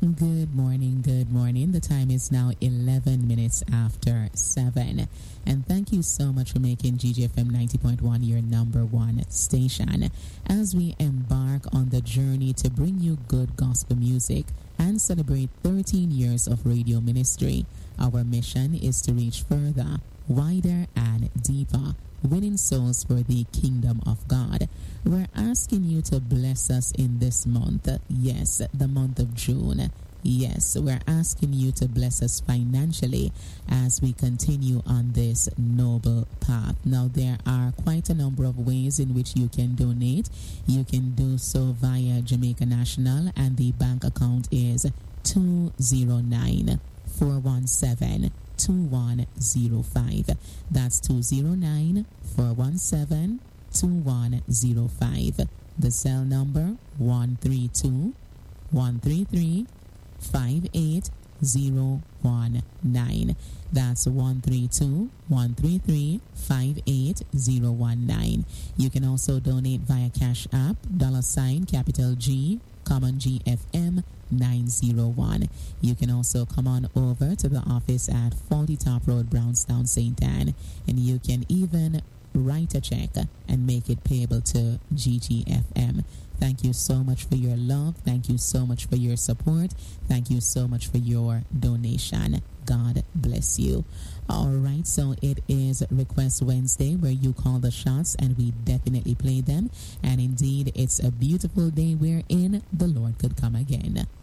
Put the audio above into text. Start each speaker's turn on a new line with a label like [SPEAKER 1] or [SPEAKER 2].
[SPEAKER 1] Good morning, good morning. The time is now 11 minutes after 7. And thank you so much for making GGFM 90.1 your number one station as we embark on the journey to bring you good gospel music and celebrate 13 years of radio ministry. Our mission is to reach further, wider, and deeper, winning souls for the kingdom of God. We're asking you to bless us in this month. Yes, the month of June. Yes, we're asking you to bless us financially as we continue on this noble path. Now, there are quite a number of ways in which you can donate. You can do so via Jamaica National, and the bank account is 209-417-2105. That's 209-417-2105. The cell number 132-133-58019. That's 132-133-58019. You can also donate via Cash App, $capital G, common GFM 901. You can also come on over to the office at 40 Top Road, Brownstown, St. Anne, and you can even write a check and make it payable to GGFM. Thank you so much for your love. Thank you so much for your support. Thank you so much for your donation. God bless you. All right, so it is Request Wednesday where you call the shots and we definitely play them. And indeed, it's a beautiful day wherein the Lord could come again.